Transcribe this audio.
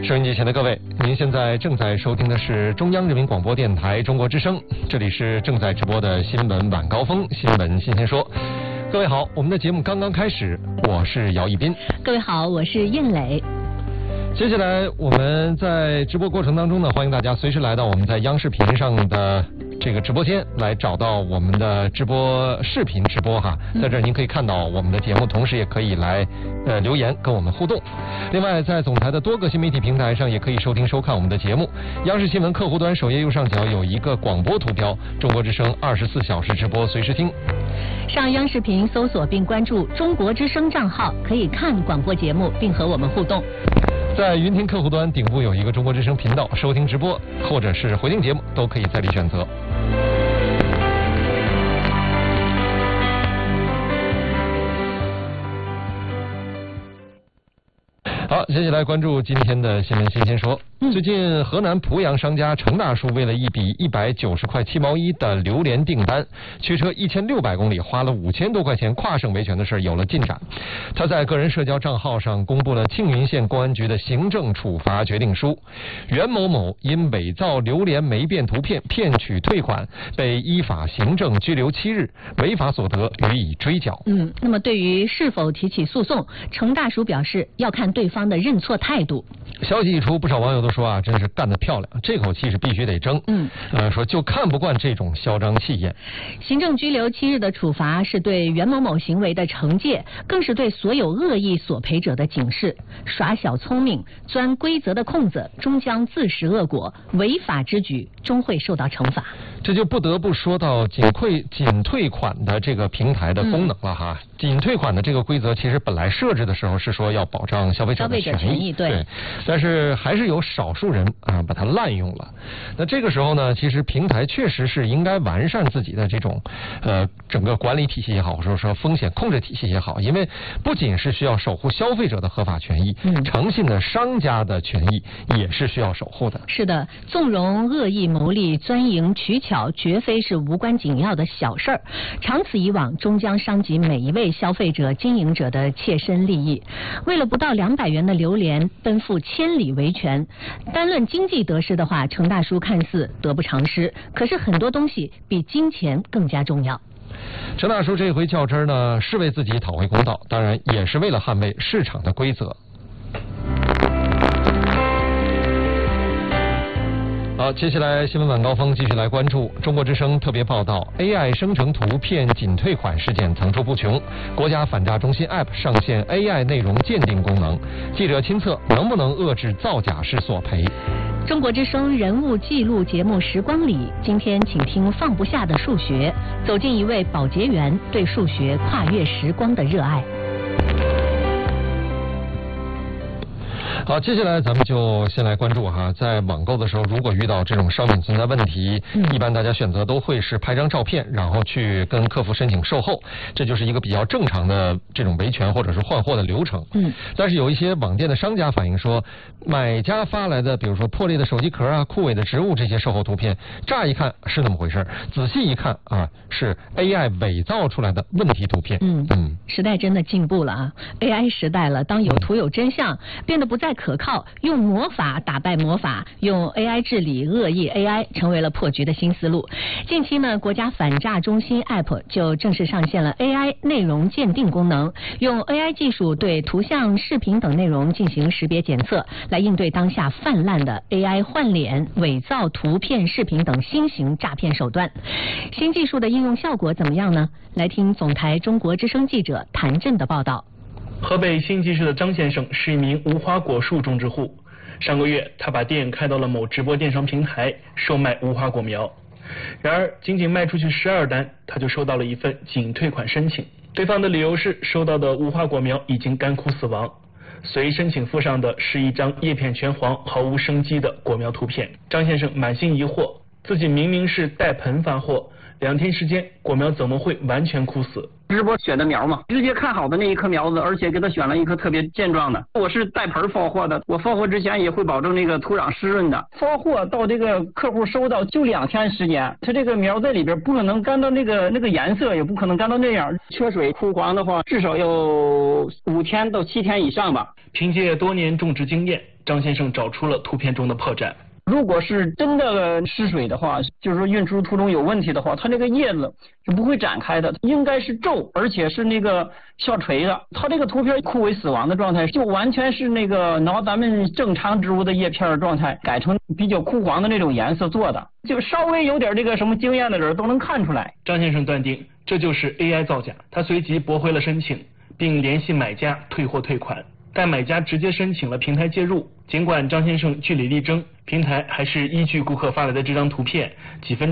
收音机前的各位，您现在正在收听的是中央人民广播电台中国之声，这里是正在直播的新闻晚高峰，新闻新鲜说。各位好，我们的节目刚刚开始，我是姚一斌。 各位好，我是燕磊。 接下来我们在直播过程当中呢，欢迎大家随时来到我们在央视频上的这个直播间，来找到我们的直播视频直播哈，在这儿您可以看到我们的节目，同时也可以来留言跟我们互动。另外，在总台的多个新媒体平台上也可以收听收看我们的节目。央视新闻客户端首页右上角有一个广播图标，中国之声24小时直播，随时听。 上央视频搜索并关注中国之声账号，可以看广播节目并和我们互动。 在云听客户端顶部有一个中国之声频道，收听直播或者是回听节目都可以在这里选择。好，接下来关注今天的新闻新鲜说。最近河南濮阳商家程大叔为了一笔190块7毛1的榴莲订单，驱车1600公里，花了5000多块钱跨省维权的事有了进展。他在个人社交账号上公布了庆云县公安局的行政处罚决定书，袁某某因伪造榴莲霉变图片骗取退款，被依法行政拘留7日，违法所得予以追缴。 那么对于是否提起诉讼，程大叔表示要看对方的认错态度。 消息一出，不少网友都说啊，真是干得漂亮，这口气是必须得争。说就看不惯这种嚣张气焰。 行政拘留7日的处罚是对袁某某行为的惩戒，更是对所有恶意索赔者的警示。耍小聪明、钻规则的空子，终将自食恶果；违法之举终会受到惩罚。 这就不得不说到仅退款的这个平台的功能了哈。仅退款的这个规则，其实本来设置的时候是说要保障消费者的权益， 对， 但是还是有少数人把它滥用了。那这个时候呢，其实平台确实是应该完善自己的这种整个管理体系也好，或者说风险控制体系也好，因为不仅是需要守护消费者的合法权益，诚信的商家的权益也是需要守护的。 是的，纵容恶意牟利、钻营取巧，绝非是无关紧要的小事儿，长此以往，终将伤及每一位消费者、经营者的切身利益。为了不到200元的榴莲，奔赴千里维权。单论经济得失的话，程大叔看似得不偿失，可是很多东西比金钱更加重要。 程大叔这回较真呢，是为自己讨回公道，当然也是为了捍卫市场的规则。好，接下来新闻晚高峰继续来关注中国之声特别报道 AI 生成图片仅退款事件层出不穷，国家反诈中心 App 上线 AI 内容鉴定功能，记者亲测能不能遏制造假式索赔？ 中国之声人物记录节目时光里，今天请听放不下的数学，走进一位保洁员对数学跨越时光的热爱。 好，接下来咱们就先来关注哈，在网购的时候，如果遇到这种商品存在问题，一般大家选择都会是拍张照片，然后去跟客服申请售后，这就是一个比较正常的这种维权或者是换货的流程。但是有一些网店的商家反映说，买家发来的比如说破裂的手机壳啊、枯萎的植物这些售后图片，乍一看是那么回事，仔细一看是 AI 伪造出来的问题图片。 时代真的进步了啊 ，AI 时代了，当有图有真相变得不再可靠，用魔法打败魔法，用 AI 治理恶意 AI 成为了破局的新思路。近期呢，国家反诈中心 App 就正式上线了 AI 内容鉴定功能，用 AI 技术对图像、视频等内容进行识别检测，来应对当下泛滥的 AI 换脸、伪造图片、视频等新型诈骗手段。新技术的应用效果怎么样呢？来听总台中国之声记者谭震的报道。 河北新集市的张先生是一名无花果树种植户。上个月，他把店开到了某直播电商平台，售卖无花果苗。然而，仅仅卖出去12单，他就收到了一份仅退款申请。对方的理由是，收到的无花果苗已经干枯死亡。随申请附上的是一张叶片全黄、毫无生机的果苗图片。张先生满心疑惑，自己明明是带盆发货， 2天时间，果苗怎么会完全枯死？ 直播选的苗嘛，直接看好的那一颗苗子，而且给他选了一颗特别健壮的。我是带盆放货的，我放货之前也会保证那个土壤湿润的。放货到这个客户收到就2天时间，他这个苗在里边不可能干到那个颜色，也不可能干到那样。缺水枯黄的话，至少要5天到7天以上吧。 凭借多年种植经验，张先生找出了图片中的破绽。 如果是真的失水的话，就是说运输途中有问题的话，它这个叶子是不会展开的，应该是皱，而且是那个下垂的。它这个图片枯萎死亡的状态，就完全是那个拿咱们正常植物的叶片状态改成比较枯黄的那种颜色做的，就稍微有点这个什么经验的人都能看出来。 张先生断定这就是 AI 造假，他随即驳回了申请，并联系买家退货退款。但买家直接申请了平台介入，尽管张先生据理力争，平台还是依据顾客发来的这张图片几分